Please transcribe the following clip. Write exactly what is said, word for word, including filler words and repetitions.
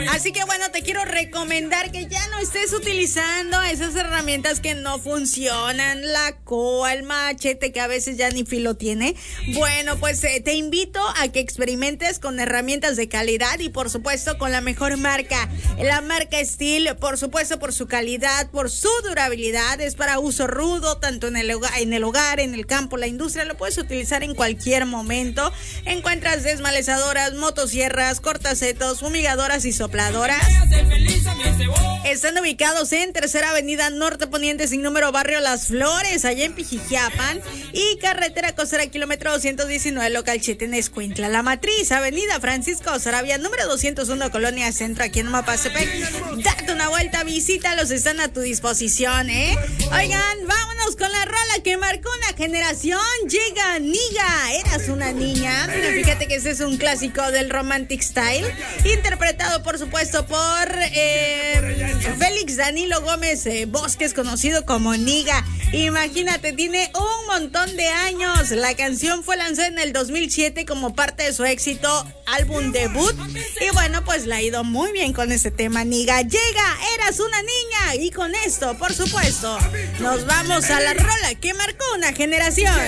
Así que bueno, te quiero recomendar que ya no estés utilizando esas herramientas que no funcionan, la coa, el machete que a veces ya ni filo tiene. Bueno, pues eh, te invito a que experimentes con herramientas de calidad y por supuesto con la mejor marca, la marca Stihl, por supuesto por su calidad, por su durabilidad, es para uso rudo, tanto en el hogar, en el hogar, en el campo, la industria, lo puedes utilizar en cualquier momento. Encuentras desmalezadoras, motosierras, cortacetos, fumigadoras y sopladoras. Están ubicados en Tercera Avenida Norte Poniente sin número, barrio Las Flores, allá en Pijijiapan, y carretera costera kilómetro doscientos diecinueve, local siete en Escuintla. La Matriz, Avenida Francisco Sarabia, número doscientos uno, Colonia Centro, aquí en Mapastepec. Date una vuelta, visítalos, están a tu disposición, ¿eh? Oigan, vámonos con la rola que marcó una generación. Llega Niga, eras una niña. Fíjate que ese es un clásico del Romantic Style, interpretado por supuesto por eh, Félix Danilo Gómez eh, Bosques, conocido como Niga. Imagínate, tiene un montón de años. La canción fue lanzada en el dos mil siete como parte de su éxito álbum debut, y bueno, pues le ha ido muy bien con este tema. Niga, llega, eras una niña, y con esto, por supuesto, nos vamos a la rola que marcó una generación.